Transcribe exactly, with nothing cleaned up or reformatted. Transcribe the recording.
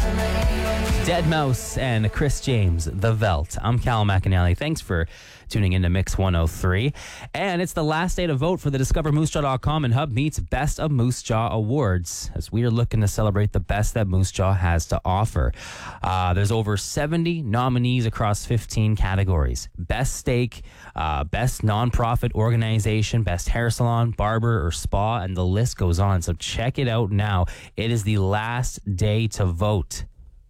deadmau five and Chris James, The Veldt. I'm Cal McAnally. Thanks for tuning into Mix one oh three. And it's the last day to vote for the Discover Moose Jaw dot com and Hub Meats Best of Moose Jaw Awards, as we are looking to celebrate the best that Moose Jaw has to offer. Uh, there's over seventy nominees across fifteen categories. Best steak, uh, best nonprofit organization, best hair salon, barber, or spa, and the list goes on. So check it out now. It is the last day to vote.